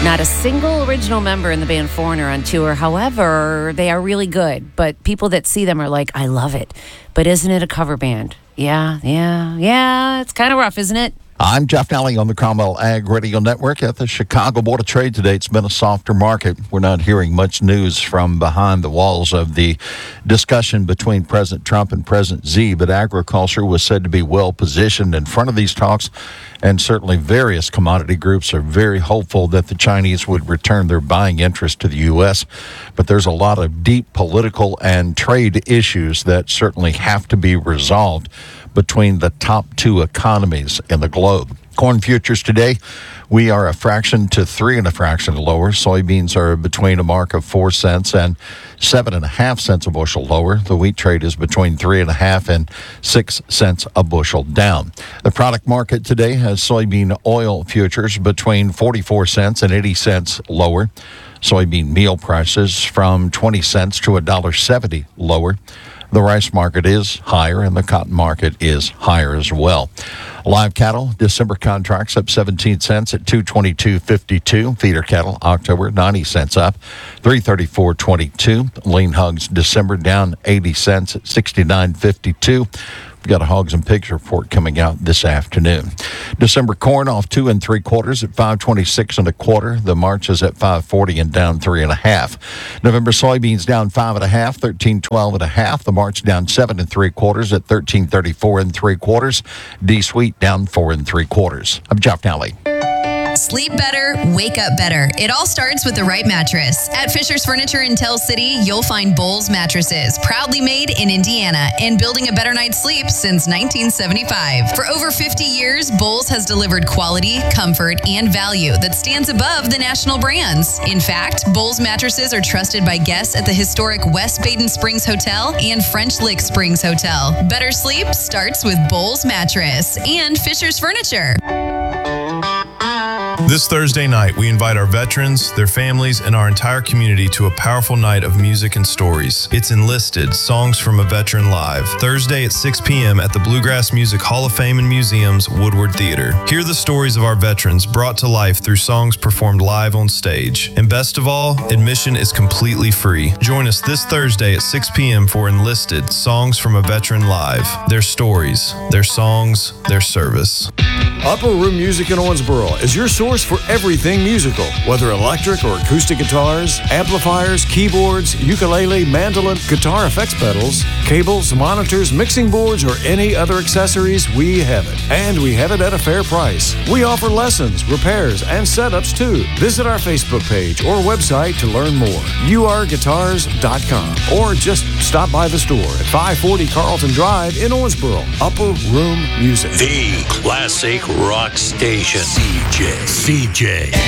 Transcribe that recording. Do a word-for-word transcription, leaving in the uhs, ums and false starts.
Not a single original member in the band Foreigner on tour. However, they are really good. But people that see them are like, I love it. But isn't it a cover band? Yeah, yeah, yeah. It's kind of rough, isn't it? I'm Jeff Nally on the Cromwell Ag Radio Network. At the Chicago Board of Trade today, it's been a softer market. We're not hearing much news from behind the walls of the discussion between President Trump and President Xi, but agriculture was said to be well positioned in front of these talks, and certainly various commodity groups are very hopeful that the Chinese would return their buying interest to the U S, but there's a lot of deep political and trade issues that certainly have to be resolved between the top two economies in the globe. Corn futures today, we are a fraction to three and a fraction lower. Soybeans are between a mark of four cents and seven and a half cents a bushel lower. The wheat trade is between three and a half and six cents a bushel down. The product market today has soybean oil futures between forty-four cents and eighty cents lower. Soybean meal prices from twenty cents to one dollar seventy lower. The rice market is higher, and the cotton market is higher as well. Live cattle, December contracts up seventeen cents at two twenty-two fifty-two. Feeder cattle, October, ninety cents up, three thirty-four twenty-two. Lean hogs, December, down eighty cents at sixty-nine fifty-two. We've got a hogs and pigs report coming out this afternoon. December corn off two and three quarters at five twenty-six and a quarter. The March is at five forty and down three and a half. November soybeans down five and a half, thirteen twelve and a half. The March down seven and three quarters at thirteen thirty-four and three quarters. D sweet down four and three quarters. I'm Jeff Nally. Sleep better, wake up better. It all starts with the right mattress. At Fisher's Furniture in Tell City, you'll find Bowles mattresses, proudly made in Indiana and building a better night's sleep since nineteen seventy-five. For over fifty years, Bowles has delivered quality, comfort, and value that stands above the national brands. In fact, Bowles mattresses are trusted by guests at the historic West Baden Springs Hotel and French Lick Springs Hotel. Better sleep starts with Bowles mattress and Fisher's Furniture. This Thursday night, we invite our veterans, their families, and our entire community to a powerful night of music and stories. It's Enlisted, Songs from a Veteran Live, Thursday at six p.m. at the Bluegrass Music Hall of Fame and Museum's Woodward Theater. Hear the stories of our veterans brought to life through songs performed live on stage. And best of all, admission is completely free. Join us this Thursday at six p.m. for Enlisted, Songs from a Veteran Live. Their stories, their songs, their service. Upper Room Music in Owensboro is your source for everything musical, whether electric or acoustic guitars, amplifiers, keyboards, ukulele, mandolin, guitar effects pedals, cables, monitors, mixing boards, or any other accessories, we have it. And we have it at a fair price. We offer lessons, repairs, and setups too. Visit our Facebook page or website to learn more. U R guitars dot com, or just stop by the store at five forty Carlton Drive in Owensboro. Upper Room Music. The classic rock station. C J. C J.